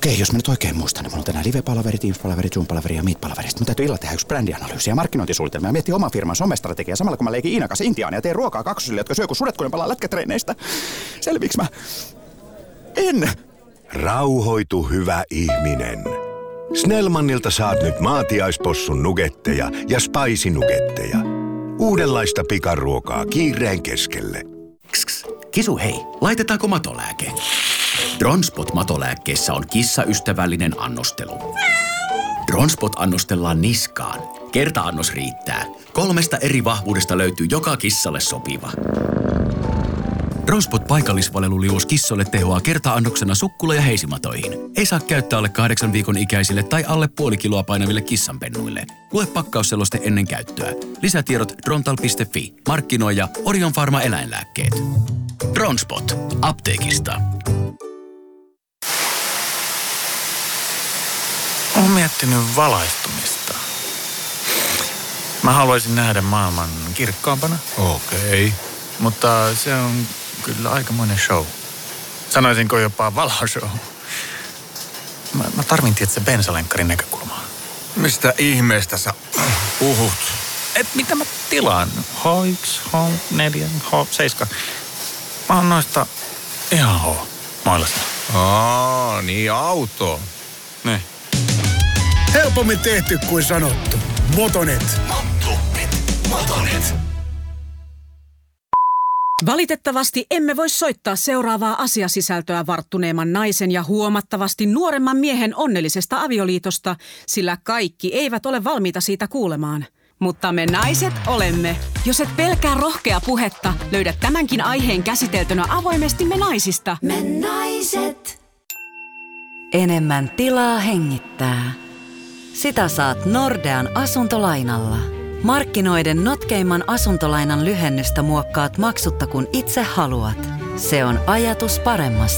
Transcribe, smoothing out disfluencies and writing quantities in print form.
Okei, jos mä nyt oikein muistan, niin mulla on tänään live-palaveri, Teams-palaveri, Zoom-palaveri ja Meet-palaveri. Sitten mun täytyy illalla tehdä yksi brändianalyysi ja markkinointisuunnitelma ja miettiä oman firman somestrategiaa samalla kun mä leikin Iinakas Intiaania ja teen ruokaa kaksosille, jotka syö kun sudet, kun ne palaa lätkätreeneistä. Selviiks mä? En! Rauhoitu, hyvä ihminen. Snellmanilta saat nyt maatiaispossun nugetteja ja spicy nugetteja. Uudenlaista pikaruokaa kiireen keskelle. Kisu hei, laitetaanko matolääke? Dronspot-matolääkkeessä on kissaystävällinen annostelu. Dronspot annostellaan niskaan. Kerta-annos riittää. 3 eri vahvuudesta löytyy joka kissalle sopiva. Dronspot paikallisvaleluliuos kissoille tehoaa kerta-annoksena sukkula- ja heisimatoihin. Ei saa käyttää alle 8 viikon ikäisille tai alle puoli kiloa painaville kissanpennuille. Lue pakkausseloste ennen käyttöä. Lisätiedot drontal.fi. Markkinoija Orion Pharma eläinlääkkeet. Dronspot. Apteekista. Olen miettinyt valaistumista. Mä haluaisin nähdä maailman kirkkaampana. Okei. Mutta se on kyllä aikamoinen show. Sanoisinko jopa valhashow. Mä tarvin tietysti bensalenkkarin näkökulmaa. Mistä ihmeestä sä puhut? Mitä mä tilaan? H1, H4, H7. Mä oon noista ihan H-mailassa. Niin auto. Ne. Helpommin tehty kuin sanottu. Motonet. Valitettavasti emme voi soittaa seuraavaa asiasisältöä varttuneemman naisen ja huomattavasti nuoremman miehen onnellisesta avioliitosta, sillä kaikki eivät ole valmiita siitä kuulemaan. Mutta me naiset olemme. Jos et pelkää rohkea puhetta, löydät tämänkin aiheen käsiteltynä avoimesti Me naisista. Me naiset. Enemmän tilaa hengittää. Sitä saat Nordean asuntolainalla. Markkinoiden notkeimman asuntolainan lyhennystä muokkaat maksutta kun itse haluat. Se on ajatus paremmasta.